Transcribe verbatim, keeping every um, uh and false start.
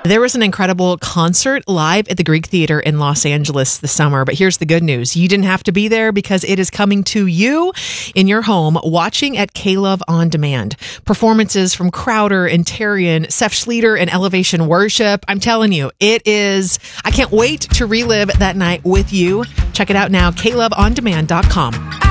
There was an incredible concert live at the Greek Theater in Los Angeles this summer. But here's the good news. You didn't have to be there because it is coming to you in your home, watching at K-Love On Demand. Performances from Crowder and Tarian, Seth Schleter and Elevation Worship. I'm telling you, it is, I can't wait to relive that night with you. Check it out now, K Love On Demand dot com.